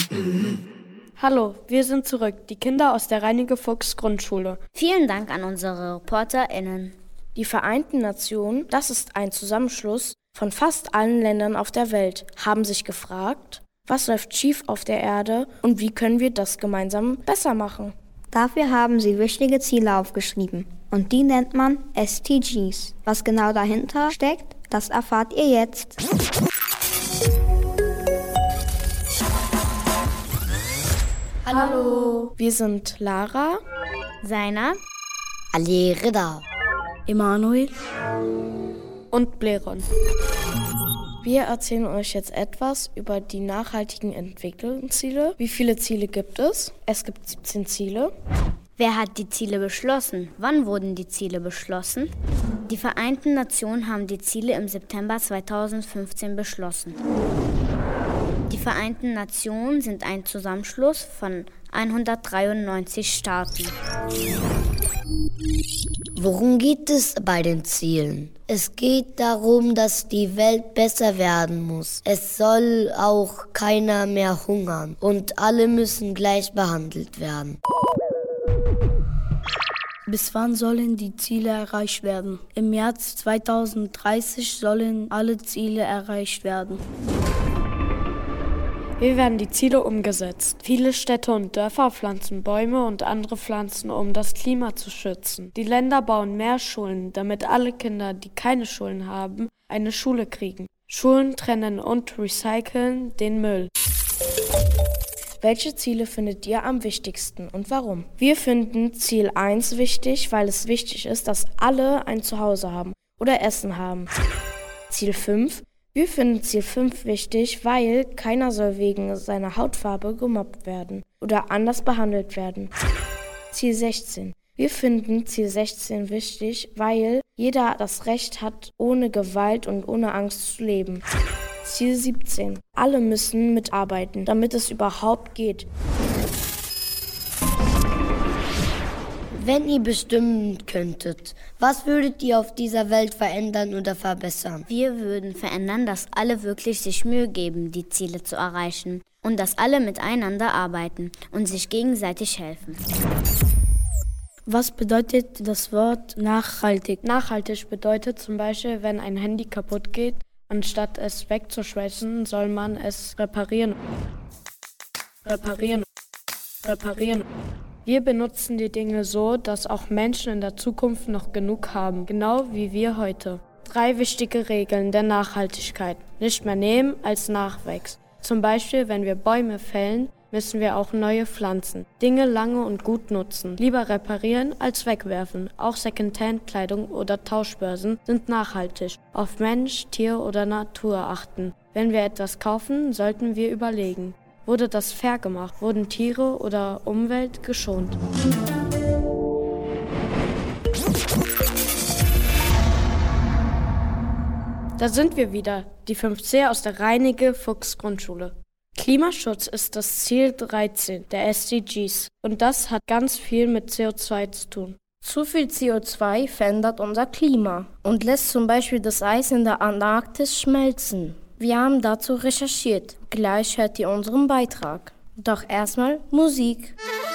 Hallo, wir sind zurück, die Kinder aus der Reineke-Fuchs-Grundschule. Vielen Dank an unsere ReporterInnen. Die Vereinten Nationen, das ist ein Zusammenschluss von fast allen Ländern auf der Welt, haben sich gefragt, was läuft schief auf der Erde und wie können wir das gemeinsam besser machen. Dafür haben sie wichtige Ziele aufgeschrieben und die nennt man SDGs. Was genau dahinter steckt, das erfahrt ihr jetzt. Hallo, wir sind Lara, Seiner, Ali Rida, Emanuel und Bleron. Wir erzählen euch jetzt etwas über die nachhaltigen Entwicklungsziele. Wie viele Ziele gibt es? Es gibt 17 Ziele. Wer hat die Ziele beschlossen? Wann wurden die Ziele beschlossen? Die Vereinten Nationen haben die Ziele im September 2015 beschlossen. Die Vereinten Nationen sind ein Zusammenschluss von 193 Staaten. Worum geht es bei den Zielen? Es geht darum, dass die Welt besser werden muss. Es soll auch keiner mehr hungern und alle müssen gleich behandelt werden. Bis wann sollen die Ziele erreicht werden? Im März 2030 sollen alle Ziele erreicht werden. Wie werden die Ziele umgesetzt? Viele Städte und Dörfer pflanzen Bäume und andere Pflanzen, um das Klima zu schützen. Die Länder bauen mehr Schulen, damit alle Kinder, die keine Schulen haben, eine Schule kriegen. Schulen trennen und recyceln den Müll. Welche Ziele findet ihr am wichtigsten und warum? Wir finden Ziel 1 wichtig, weil es wichtig ist, dass alle ein Zuhause haben oder Essen haben. Ziel 5. Wir finden Ziel 5 wichtig, weil keiner soll wegen seiner Hautfarbe gemobbt werden oder anders behandelt werden. Ziel 16. Wir finden Ziel 16 wichtig, weil jeder das Recht hat, ohne Gewalt und ohne Angst zu leben. Ziel 17. Alle müssen mitarbeiten, damit es überhaupt geht. Wenn ihr bestimmen könntet, was würdet ihr auf dieser Welt verändern oder verbessern? Wir würden verändern, dass alle wirklich sich Mühe geben, die Ziele zu erreichen und dass alle miteinander arbeiten und sich gegenseitig helfen. Was bedeutet das Wort nachhaltig? Nachhaltig bedeutet zum Beispiel, wenn ein Handy kaputt geht, anstatt es wegzuschmeißen, soll man es reparieren. Wir benutzen die Dinge so, dass auch Menschen in der Zukunft noch genug haben, genau wie wir heute. 3 wichtige Regeln der Nachhaltigkeit. Nicht mehr nehmen als Nachwächst. Zum Beispiel, wenn wir Bäume fällen, müssen wir auch neue pflanzen. Dinge lange und gut nutzen. Lieber reparieren als wegwerfen. Auch Secondhand-Kleidung oder Tauschbörsen sind nachhaltig. Auf Mensch, Tier oder Natur achten. Wenn wir etwas kaufen, sollten wir überlegen. Wurde das fair gemacht? Wurden Tiere oder Umwelt geschont? Da sind wir wieder, die 5C aus der Reineke-Fuchs-Grundschule. Klimaschutz ist das Ziel 13 der SDGs und das hat ganz viel mit CO2 zu tun. Zu viel CO2 verändert unser Klima und lässt zum Beispiel das Eis in der Antarktis schmelzen. Wir haben dazu recherchiert. Gleich hört ihr unseren Beitrag. Doch erstmal Musik.